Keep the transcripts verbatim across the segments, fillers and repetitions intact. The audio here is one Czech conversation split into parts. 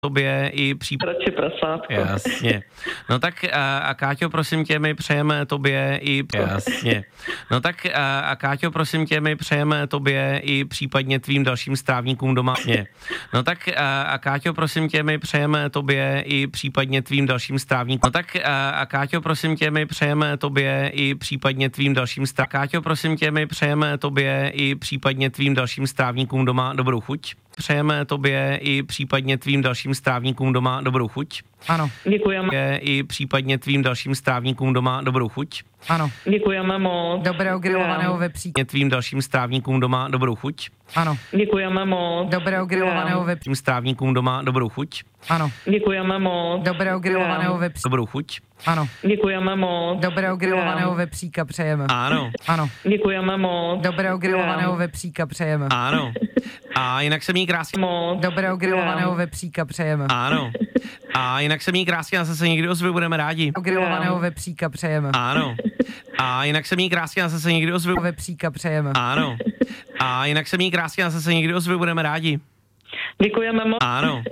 tobě i případ. Radši prasátko. Jasně. No tak a, a Káťo, prosím tě, my přejeme tobě i... Jasně. No tak a, a Káťo, prosím tě, my přejeme tobě i případně tvým dalším strávníkům doma. Jasně. No tak a, a Káťo, prosím tě, my přejeme tobě i případně tvým dalším strávníkům. No tak a, a Káťo, prosím tě, my přejeme tobě i případně tvým dalším strávníkům. Káťo, prosím tě, my přejeme tobě i případně tvým dalším strávníkům doma dobrou chuť. Přejeme tobě i případně tvým dalším strávníkům doma dobrou chuť. Ano. Děkujeme. I případně tvým dalším strávníkům doma dobrou chuť. Ano. Děkujeme moc. Dobrého grilovaného vepříka. Tvým dalším strávníkům doma dobrou chuť. Ano. Děkujeme moc. Dobrého grilovaného vepříka. Tvým strávníkům doma dobrou chuť. Ano. Děkujeme moc. Dobrého grilovaného vepříka. Dobrou chuť. Ano. Děkujeme moc. Dobrého grilovaného vepříka přejeme. Ano. Ano. Děkujeme moc. Dobrého grilovaného vepříka přejeme. Ano. A jinak se mí krásně. Moc. Dobrého grilovaného vepříka přejeme. Ano. A jinak se mí krásně a zase někdy ozvy, budeme rádi. Grilovaného vepříka přejeme. Ano. A jinak se mí krásně a zase někdy ozvy. Vepříka přejeme. Ano. A jinak se mí krásně a zase někdy ozvy, budeme rádi. Děkujeme moc. Ano.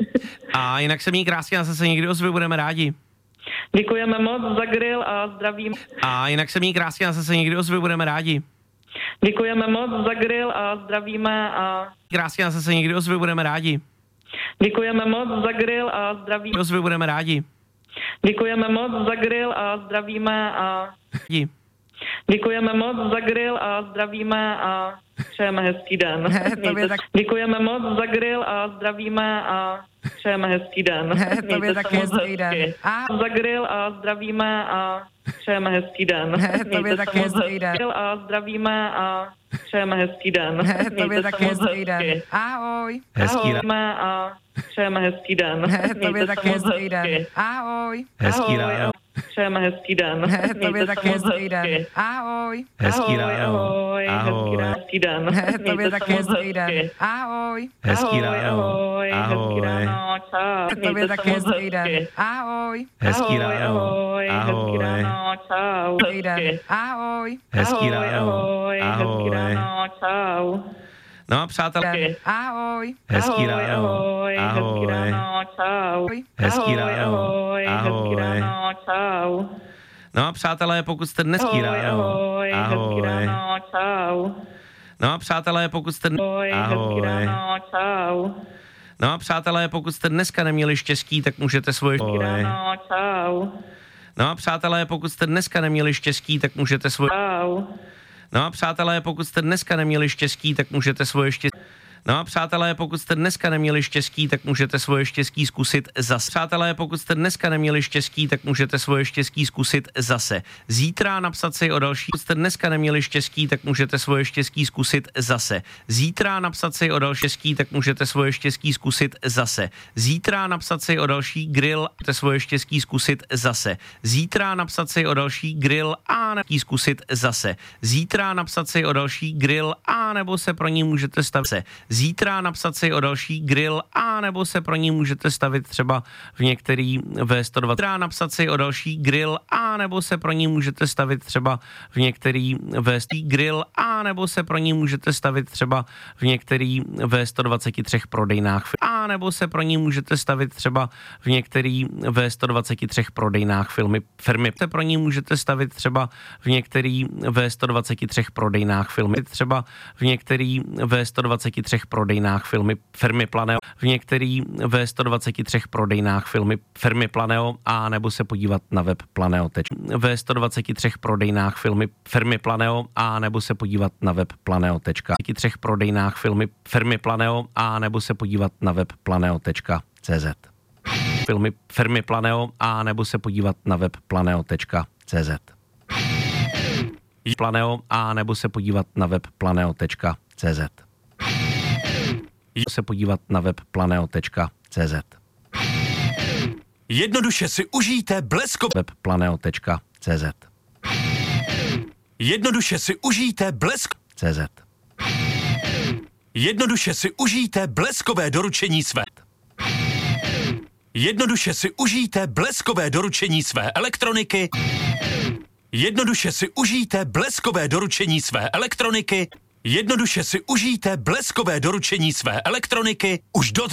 A jinak se mí krásně a zase někdy ozvy, budeme rádi. Děkujeme moc za grill a zdravím. A jinak se mí krásně a zase někdy ozvy, budeme rádi. Děkujeme moc za grill a zdravíme a... Krásně a zase někdy ozvy, budeme rádi. Děkujeme moc za grill a zdravíme. Ozvy, budeme rádi. Děkujeme moc za grill a zdravíme a... Rádi. Děkujeme moc za grill a zdravíme a přejeme hezký den. Tobě tak... Děkujeme moc za grill a zdravíme a přejeme hezký den. Tobě taky hezký den. A... Za grill a zdravíme a přejeme hezký den. Tobě taky hezký den. Grill a zdravíme a přejeme hezký den. Tobě taky hezký den. Ahoj. Hezký den. A přejeme hezký den. Tobě taky hezký den. Ahoj. Hezký ráno. Přejeme hezký den. Tobě taky hezký den. Ahoj. Hezký ráno. Ahoj. Ahoj. Hezký den. Tobě taky hezký den. Ahoj. Hezký ráno. Ahoj. Hezký ráno. Čau. Tobě taky hezký den. Ahoj. Hezký ráno. Ahoj. Hezký ráno. Čau. Hezký den. Ahoj. Hezký ráno. Ahoj. Hezký ráno. Čau. No a přátelé. Ahoj. Hezký ráno. Ahoj. Hezký ráno. Čau. Hezký ráno. Ahoj. Hezký ráno. Čau. No a přátelé, pokud jste dneský ráno. Ahoj. Hezký ráno. Čau. No a přátelé, pokud jste... Ahoj. Hezký ráno. Čau. No a přátelé, pokud jste dneska neměli štěstí, tak můžete svoje... Hezký ráno. Čau. No a přátelé, pokud jste dneska neměli štěstí, tak můžete svoje... Čau. No a přátelé, pokud jste dneska neměli štěstí, tak můžete svoje štěstí... No a přátelé, pokud jste dneska neměli štěstí, tak můžete svoje štěstí zkusit zase. Přátelé, pokud jste dneska neměli štěstí, tak můžete svoje štěstí zkusit zase. Zítra napsat si o další. Pokud jste dneska neměli štěstí, tak můžete svoje štěstí zkusit zase. Zítra napsat si o další štěstí, tak můžete svoje štěstí zkusit zase. Zítra napsat si o další grill, můžete svoje štěstí zkusit zase. Zítra napsat si o další grill a nebo zkusit zase. Zítra napsat si o další grill a nebo se pro ní můžete stavit. Zítra napsat si o další grill a nebo se pro ní můžete stavit třeba v některý ve sto dvacet. Zítra napsat si o další grill a nebo se pro ní můžete stavit třeba v některý ve sto grill a nebo se pro ní můžete stavit třeba v některý ve sto dvacet tři prodejnách a nebo se pro ní můžete stavit třeba v některý ve sto dvacet tři prodejnách filmy firmy. Se pro ní můžete stavit třeba v některý ve sto dvacet tři prodejnách filmy třeba v některý ve sto dvacet tři prodejnách filmy firmy Planeo, v některý ve sto dvacet tři prodejnách filmy firmy Planeo a nebo se podívat na web Planeo. Ve sto dvacet tři prodejnách filmy firmy Planeo a nebo se podívat na web Planeo. tři prodejnách filmy firmy Planeo a nebo se podívat na web planeo tečka cé zet. Filmy firmy Planeo a nebo se podívat na web planeo tečka cé zet. Planeo a nebo se podívat na web planeo tečka cé zet. Se podívat na web planeo tečka cé zet. Jednoduše si užijte bleskové web planeo tečka cé zet. Jednoduše si užijte blesk cé zet. Jednoduše si užijte bleskové doručení své. Jednoduše si užijte bleskové doručení své elektroniky. Jednoduše si užijte bleskové doručení své elektroniky. Jednoduše si užijte bleskové doručení své elektroniky už do